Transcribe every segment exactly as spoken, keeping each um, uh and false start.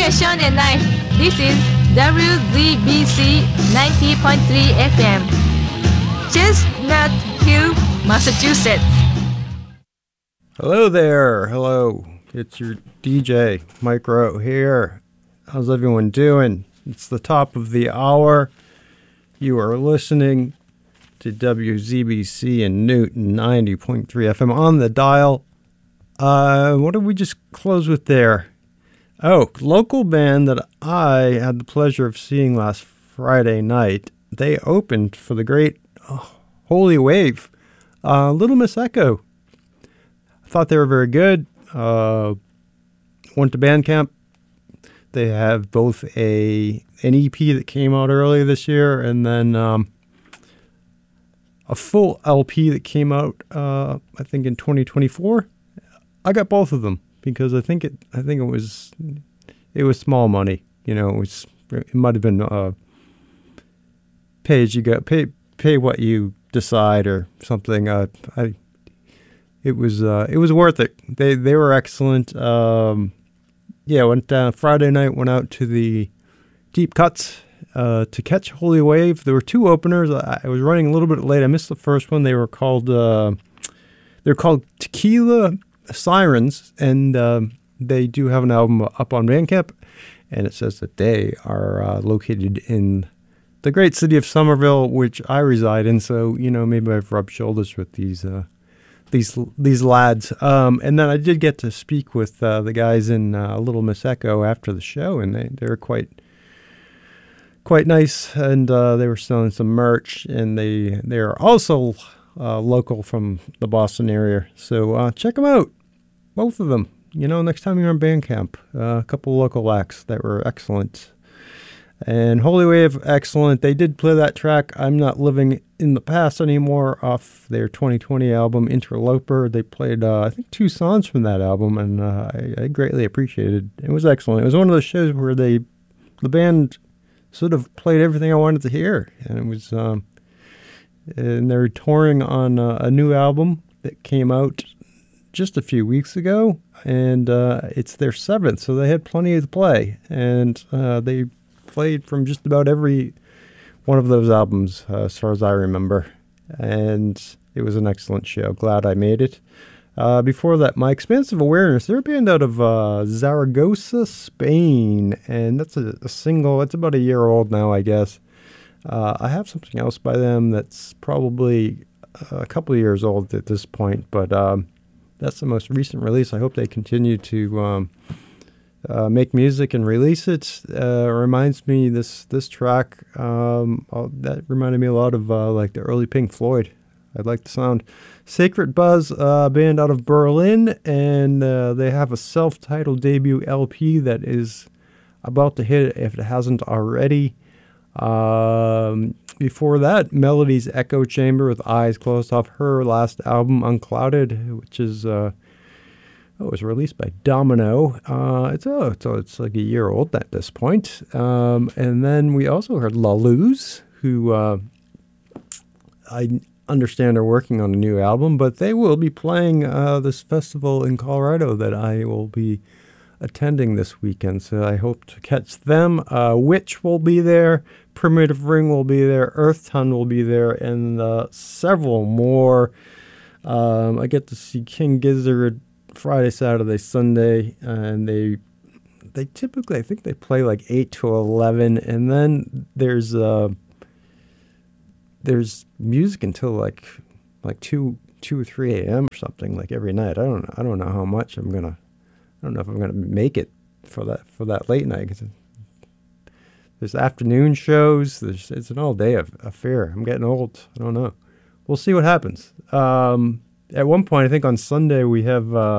Radio Shonen Night. This is W Z B C ninety point three F M. Chestnut Hill, Massachusetts. Hello there. Hello. It's your D J, Mike Rowe here. How's everyone doing? It's the top of the hour. You are listening to W Z B C in Newton, ninety point three F M on the dial. Uh, what did we just close with there? Oh, local band that I had the pleasure of seeing last Friday night. They opened for the great oh, Holy Wave, uh, Little Miss Echo. I thought they were very good. Uh, went to Bandcamp. They have both a an E P that came out earlier this year, and then um, a full L P that came out, uh, I think, in twenty twenty-four. I got both of them because I think it. I think it was it was small money. You know, it was. It might have been uh, pay as you go, pay pay what you decide or something. Uh, I. It was uh, it was worth it. They they were excellent. Um, yeah, went down Friday night. Went out to the Deep Cuts uh, to catch Holy Wave. There were two openers. I, I was running a little bit late. I missed the first one. They were called uh, they're called Tequila Sirens, and um, they do have an album up on Bandcamp. And it says that they are uh, located in the great city of Somerville, which I reside in. So you know, maybe I've rubbed shoulders with these. Uh, These these lads, um, and then I did get to speak with uh, the guys in uh, Little Miss Echo after the show, and they, they were quite quite nice, and uh, they were selling some merch, and they they are also uh, local from the Boston area, so uh, check them out, both of them. You know, next time you're on Bandcamp, uh, a couple of local acts that were excellent. And Holy Wave, excellent. They did play that track, I'm Not Living in the Past Anymore, off their twenty twenty album, Interloper. They played, uh, I think, two songs from that album, and uh, I, I greatly appreciated it. It was excellent. It was one of those shows where they, the band sort of played everything I wanted to hear. And it was, um, and they're touring on uh, a new album that came out just a few weeks ago, and uh, it's their seventh, so they had plenty to play. And uh, they played from just about every one of those albums, uh, as far as I remember, and it was an excellent show. Glad I made it. Uh, before that, My Expansive Awareness, they're a band out of uh, Zaragoza, Spain, and that's a, a single. It's about a year old now, I guess. Uh, I have something else by them that's probably a couple of years old at this point, but um, that's the most recent release. I hope they continue to um, Uh, make music and release it. Uh, reminds me, this this track, um, uh, that reminded me a lot of uh, like the early Pink Floyd. I like the sound. Sacred Buzz, uh, band out of Berlin, and uh, they have a self-titled debut L P that is about to hit if it hasn't already. Um, before that, Melody's Echo Chamber with Eyes Closed off her last album, Unclouded, which is... Uh, Oh, it was released by Domino. Uh, it's oh, it's, oh, it's like a year old at this point. Um, and then we also heard La Luz, who uh, I understand are working on a new album, but they will be playing uh, this festival in Colorado that I will be attending this weekend. So I hope to catch them. Uh, Witch will be there. Primitive Ring will be there. Earth Ton will be there, and uh, several more. Um, I get to see King Gizzard Friday, Saturday, Sunday, and they they typically, I think they play like eight to eleven, and then there's uh there's music until like like two two or three a m or something, like every night. I don't know. I don't know how much I'm gonna. I don't know if I'm gonna make it for that for that late night. 'Cause there's afternoon shows. There's it's an all day affair. I'm getting old. I don't know. We'll see what happens. Um, At one point, I think on Sunday we have uh,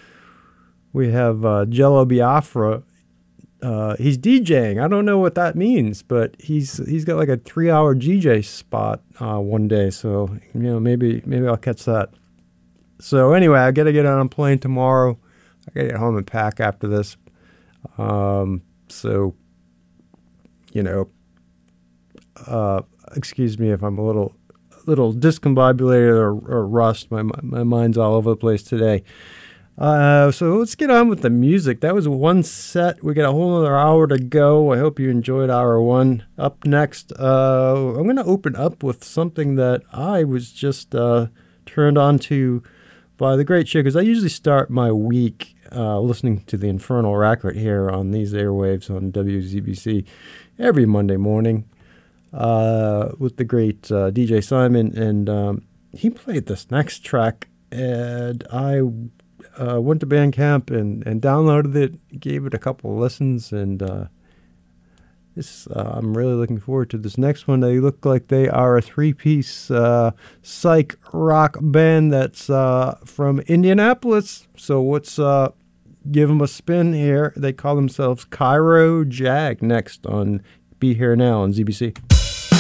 we have uh, Jello Biafra. Uh, he's DJing. I don't know what that means, but he's he's got like a three-hour D J spot uh, one day. So you know, maybe maybe I'll catch that. So anyway, I gotta get on a plane tomorrow. I gotta get home and pack after this. Um, so you know, uh, excuse me if I'm a little. little discombobulated or, or rust. My my mind's all over the place today. Uh, so let's get on with the music. That was one set. We got a whole other hour to go. I hope you enjoyed hour one. Up next, uh, I'm going to open up with something that I was just uh, turned on to by the great chick, because I usually start my week uh, listening to the Infernal Record here on these airwaves on W Z B C every Monday morning uh, with the great uh, D J Simon, and um, he played this next track, and I uh, went to Bandcamp and, and downloaded it, gave it a couple of listens, and uh, this uh, I'm really looking forward to this next one. They look like they are a three-piece uh, psych rock band that's uh, from Indianapolis. So let's uh, give them a spin here. They call themselves Cairo Jag next on Be Here Now on Z B C.